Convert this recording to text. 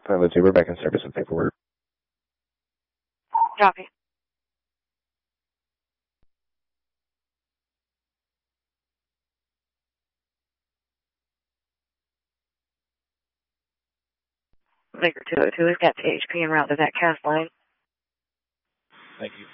Pilot 2, we're back in service and paperwork. Copy. Baker 202 has got to HP en route to that cast line. Thank you.